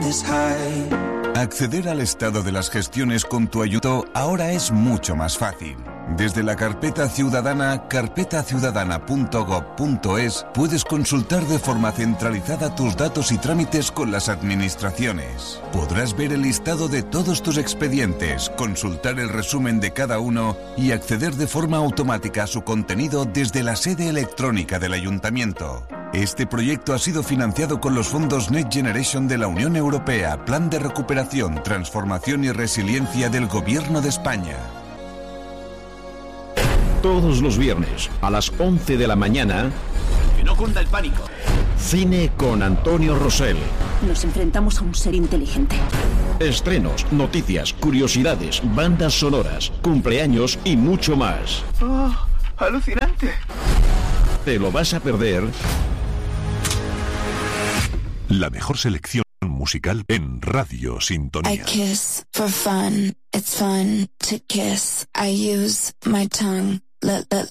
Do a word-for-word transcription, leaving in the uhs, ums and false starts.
Acceder al estado de las gestiones con tu ayuntamiento ahora es mucho más fácil. Desde la carpeta ciudadana, carpeta ciudadana punto gob punto es, puedes consultar de forma centralizada tus datos y trámites con las administraciones. Podrás ver el listado de todos tus expedientes, consultar el resumen de cada uno y acceder de forma automática a su contenido desde la sede electrónica del ayuntamiento. Este proyecto ha sido financiado con los fondos Next Generation de la Unión Europea, Plan de Recuperación, Transformación y Resiliencia del Gobierno de España. Todos los viernes, a las once de la mañana... ¡Que no cunda el pánico! Cine con Antonio Rosell. Nos enfrentamos a un ser inteligente. Estrenos, noticias, curiosidades, bandas sonoras, cumpleaños y mucho más. ¡Oh, alucinante! ¿Te lo vas a perder? La mejor selección musical en Radio Sintonía. I kiss for fun. It's fun to kiss. I use my tongue. Let, let,